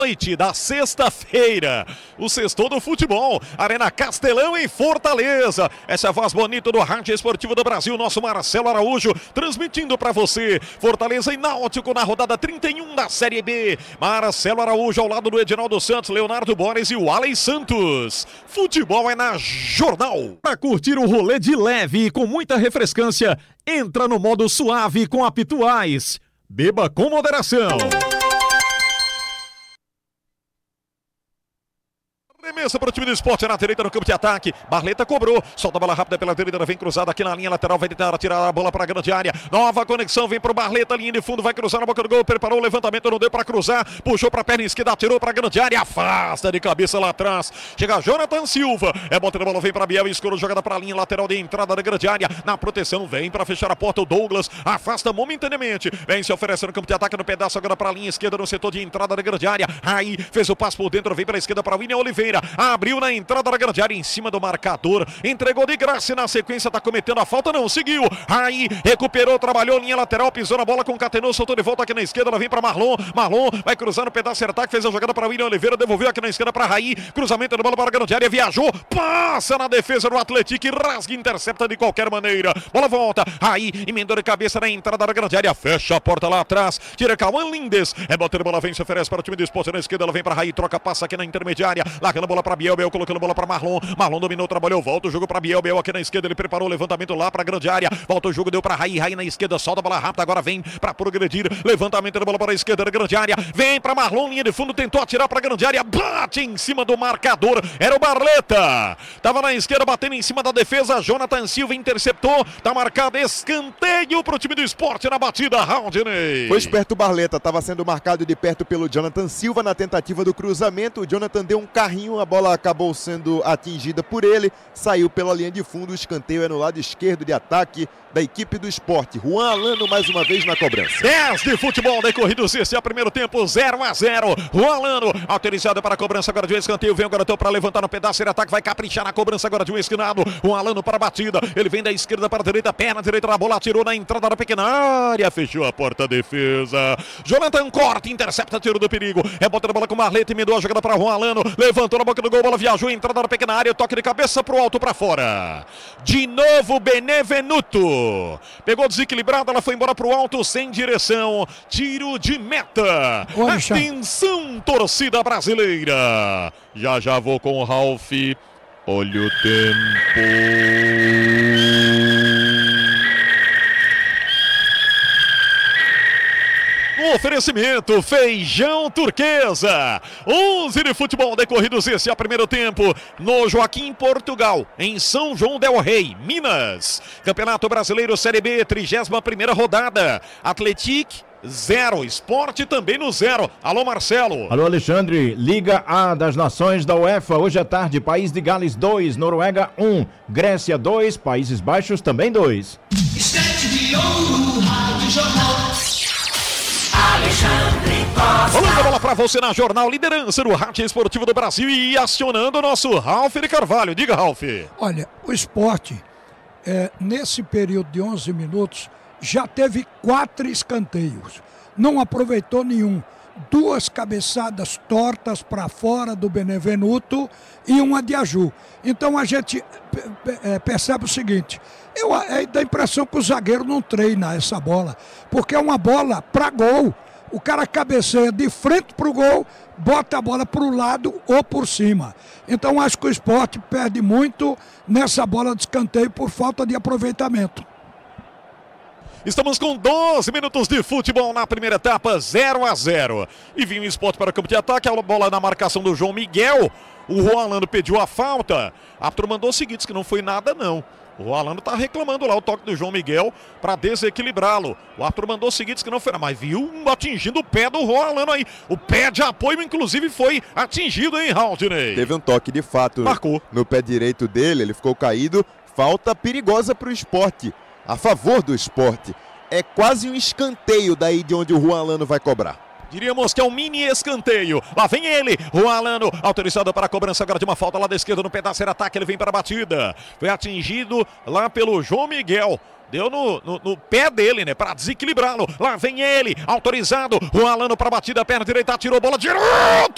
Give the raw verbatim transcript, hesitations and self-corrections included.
Noite da sexta-feira, o sextou do futebol, Arena Castelão em Fortaleza. Essa é a voz bonita do Rádio Esportivo do Brasil, nosso Marcelo Araújo, transmitindo para você, Fortaleza e Náutico na rodada trinta e um da Série B. Marcelo Araújo ao lado do Edinaldo Santos, Leonardo Borges e o Alex Santos. Futebol é na Jornal. Para curtir um rolê de leve e com muita refrescância, entra no modo suave com a Pituais. Beba com moderação. Remessa para o time do Sport, na direita no campo de ataque. Barleta cobrou, solta a bola rápida pela direita, vem cruzada aqui na linha lateral, vai tentar tirar a bola para a grande área. Nova conexão, vem para o Barleta, linha de fundo, vai cruzar na boca do gol, preparou o levantamento, não deu para cruzar, puxou para a perna esquerda, atirou para a grande área, afasta de cabeça lá atrás. Chega Jonathan Silva, é bota a bola, vem para Biel, escuro, jogada para a linha lateral de entrada da grande área. Na proteção, vem para fechar a porta o Douglas, afasta momentaneamente, vem se oferecendo no campo de ataque, no pedaço agora para a linha esquerda, no setor de entrada da grande área. Aí fez o passo por dentro, vem para a esquerda para o William Oliveira. Abriu na entrada da grande área, em cima do marcador, entregou de graça e na sequência tá cometendo a falta, não, seguiu, aí recuperou, trabalhou, linha lateral, pisou na bola, concatenou, soltou de volta aqui na esquerda, ela vem para Marlon, Marlon vai cruzar no pedaço de ataque, fez a jogada para William Oliveira, devolveu aqui na esquerda para Raí, cruzamento da bola para a grande área, viajou, passa na defesa do Atlético e rasga, intercepta de qualquer maneira, bola volta, Raí, emendou de cabeça na entrada da grande área, fecha a porta lá atrás, tira Cauã Lindes, é bater a bola, vem, se oferece para o time do Sport na esquerda, ela vem para Raí, troca, passa aqui na intermediária, largando a bola para Biel, Biel colocando a bola para Marlon, Marlon dominou, trabalhou, volta o jogo para Biel, Biel aqui na esquerda, ele preparou o levantamento lá para a grande área, volta o jogo, deu para Raí, Raí na esquerda, solta a bola rápida, agora vem para progredir, levantamento da bola para a esquerda da grande área, vem para Marlon, linha de fundo, tentou atirar para a grande área, bate em cima do marcador, era o Barleta, tava na esquerda, batendo em cima da defesa, Jonathan Silva interceptou, tá marcado escanteio pro time do Sport na batida, Raudinei. Foi esperto o Barleta, tava sendo marcado de perto pelo Jonathan Silva na tentativa do cruzamento, o Jonathan deu um carrinho, a bola acabou sendo atingida por ele, saiu pela linha de fundo, o escanteio é no lado esquerdo de ataque da equipe do Sport. Juan Alano mais uma vez na cobrança. dez de futebol decorridos, esse é o primeiro tempo, zero a zero. Juan Alano autorizado para a cobrança agora de um escanteio, vem o garotão para levantar no pedaço de ataque, vai caprichar na cobrança agora de um esquinado. Juan Alano para a batida, ele vem da esquerda para a direita, perna direita na bola, atirou na entrada da pequena área, fechou a porta, defesa. Jonathan corta, intercepta, tiro do perigo, é bota a bola com o Marleta, emendou a jogada para Juan Alano, levantou na boca do gol, bola viajou, entrada na pequena área, toque de cabeça pro alto, para fora. De novo Benevenuto. Pegou desequilibrada, ela foi embora pro alto, sem direção. Tiro de meta. Poxa. Atenção, torcida brasileira. Já já vou com o Ralf. Olha o tempo. Um oferecimento, Feijão Turquesa. onze de futebol decorridos, esse é o primeiro tempo. No Joaquim, Portugal, em São João del Rei, Minas. Campeonato Brasileiro Série B, trigésima primeira rodada. Atlético zero, Sport também no zero. Alô, Marcelo. Alô, Alexandre. Liga A das Nações da UEFA, hoje à tarde, País de Gales dois, Noruega um, Grécia dois, Países Baixos também dois. Estante de ouro, Rádio Jornal. Alexandre Costa. Rolando a bola pra você na Jornal, liderança do Rádio Esportivo do Brasil e acionando o nosso Ralf de Carvalho. Diga, Ralf. Olha, o Sport, é, nesse período de onze minutos, já teve quatro escanteios. Não aproveitou nenhum. Duas cabeçadas tortas para fora do Benevenuto e uma de Aju. Então a gente percebe o seguinte, eu, é, dá a impressão que o zagueiro não treina essa bola, porque é uma bola para gol. O cara cabeceia de frente para o gol, bota a bola para o lado ou por cima. Então acho que o Sport perde muito nessa bola de escanteio por falta de aproveitamento. Estamos com doze minutos de futebol na primeira etapa, zero a zero. E vinha o Sport para o campo de ataque, a bola na marcação do João Miguel. O Rolando pediu a falta. A turma mandou o seguinte, que não foi nada não. O Rolando está reclamando lá o toque do João Miguel para desequilibrá-lo. O Arthur mandou o seguinte, que não foi nada, mas viu atingindo o pé do Rolando aí. O pé de apoio, inclusive, foi atingido, hein, Raudinei? Teve um toque de fato. Marcou. No pé direito dele, ele ficou caído. Falta perigosa para o Sport. A favor do Sport. É quase um escanteio daí de onde o Juan Alano vai cobrar. Diríamos que é um mini escanteio. Lá vem ele, Juan Alano, autorizado para a cobrança agora de uma falta lá da esquerda no pedaço de ataque. Ele vem para a batida. Foi atingido lá pelo João Miguel. Deu no, no, no pé dele, né? Para desequilibrá-lo. Lá vem ele, autorizado. Juan Alano para a batida, perna direita, tirou a bola direto.